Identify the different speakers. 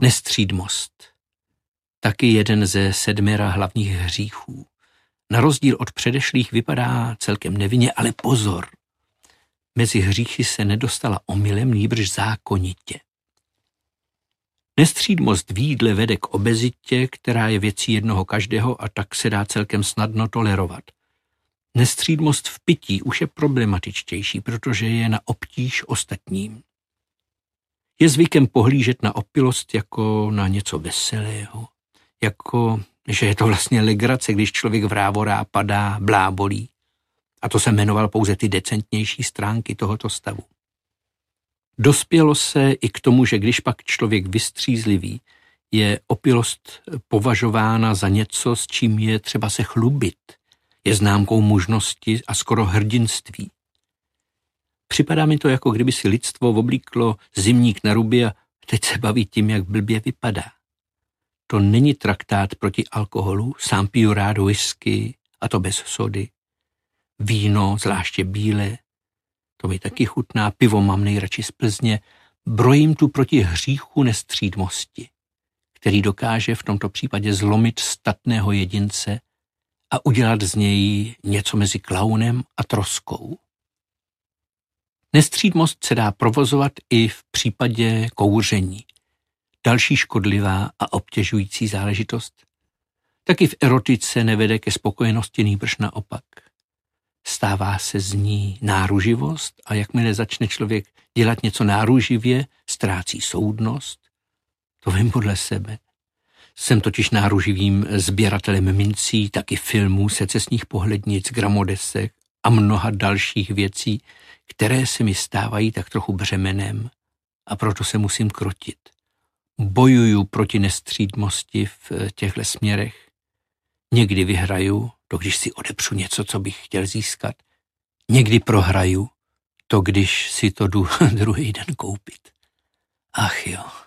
Speaker 1: Nestřídmost. Taky jeden ze 7 hlavních hříchů. Na rozdíl od předešlých vypadá celkem nevinně, ale pozor. Mezi hříchy se nedostala omylem, nýbrž zákonitě. Nestřídmost v jídle vede k obezitě, která je věcí jednoho každého a tak se dá celkem snadno tolerovat. Nestřídmost v pití už je problematičtější, protože je na obtíž ostatním. Je zvykem pohlížet na opilost jako na něco veselého, jako že je to vlastně legrace, když člověk vrávorá, padá, blábolí. A to se jmenoval pouze ty decentnější stránky tohoto stavu. Dospělo se i k tomu, že když pak člověk vystřízlivý, je opilost považována za něco, s čím je třeba se chlubit. Je známkou mužnosti a skoro hrdinství. Připadá mi to, jako kdyby si lidstvo oblíklo zimník na ruby a teď se baví tím, jak blbě vypadá. To není traktát proti alkoholu, sám piju rád whisky, a to bez sody. Víno, zvláště bílé, to mi taky chutná, pivo mám nejradši z Plzně, brojím tu proti hříchu nestřídmosti, který dokáže v tomto případě zlomit statného jedince a udělat z něj něco mezi klaunem a troskou. Nestřídmost se dá provozovat i v případě kouření. Další škodlivá a obtěžující záležitost. Taky v erotice nevede ke spokojenosti, nýbrž naopak. Stává se z ní náruživost a jakmile začne člověk dělat něco náruživě, ztrácí soudnost. To vím podle sebe. Jsem totiž náruživým sběratelem mincí, taky filmů, secesních pohlednic, gramodesek a mnoha dalších věcí, které se mi stávají tak trochu břemenem a proto se musím krotit. Bojuju proti nestřídmosti v těchto směrech. Někdy vyhraju, to když si odepřu něco, co bych chtěl získat. Někdy prohraju, to když si to jdu druhý den koupit. Ach jo.